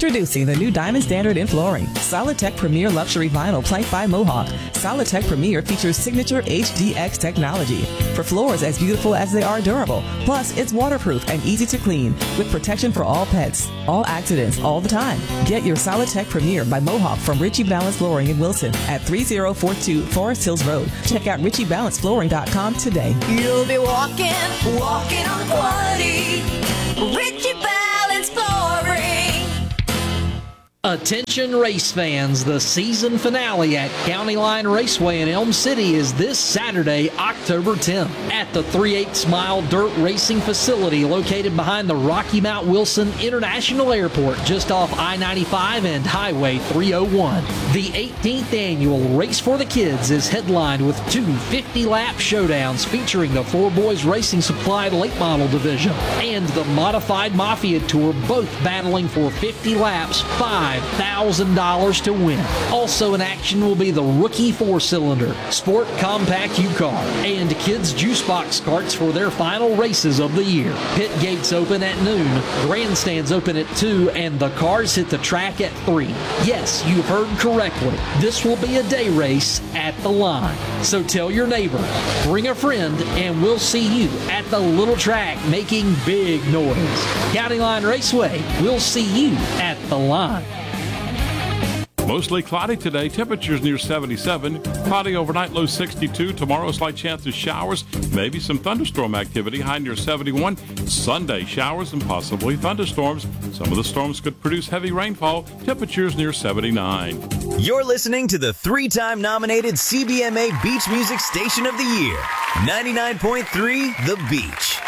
Introducing the new Diamond Standard in flooring. Solidtech Premier Luxury Vinyl Plank by Mohawk. Solidtech Premier features signature HDX technology for floors as beautiful as they are durable. Plus, it's waterproof and easy to clean with protection for all pets, all accidents, all the time. Get your Solidtech Premier by Mohawk from Ritchie Balance Flooring in Wilson at 3042 Forest Hills Road. Check out RitchieBalanceFlooring.com today. You'll be walking on quality. Ritchie Balance Flooring. Attention race fans, the season finale at County Line Raceway in Elm City is this Saturday, October 10th at the 3/8 Mile Dirt Racing Facility located behind the Rocky Mount Wilson International Airport just off I-95 and Highway 301. The 18th annual Race for the Kids is headlined with two 50-lap showdowns featuring the Four Boys Racing Supply late model division and the Modified Mafia Tour, both battling for 50 laps, $5,000 to win. Also in action will be the Rookie 4-cylinder, Sport Compact U-Car, and Kids Juice Box carts for their final races of the year. Pit gates open at noon, grandstands open at 2, and the cars hit the track at 3. Yes, you heard correctly. This will be a day race at the line. So tell your neighbor, bring a friend, and we'll see you at the little track making big noise. County Line Raceway, we'll see you at the line. Mostly cloudy today, temperatures near 77. Cloudy overnight, low 62. Tomorrow, slight chance of showers, maybe some thunderstorm activity, high near 71. Sunday, showers and possibly thunderstorms. Some of the storms could produce heavy rainfall, temperatures near 79. You're listening to the 3-time nominated CBMA Beach Music Station of the Year, 99.3 The Beach.